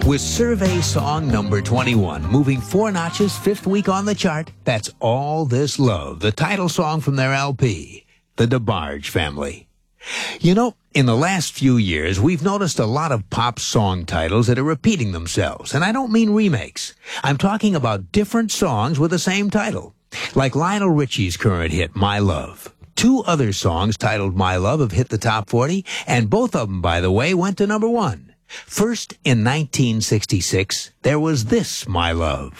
with survey song number 21, moving 4 notches, 5th week on the chart. That's All This Love, the title song from their LP, the DeBarge Family. You know, in the last few years, we've noticed a lot of pop song titles that are repeating themselves, and I don't mean remakes. I'm talking about different songs with the same title, like Lionel Richie's current hit, My Love. 2 other songs titled My Love have hit the top 40, and both of them, by the way, went to number 1. First, in 1966, there was this, My Love.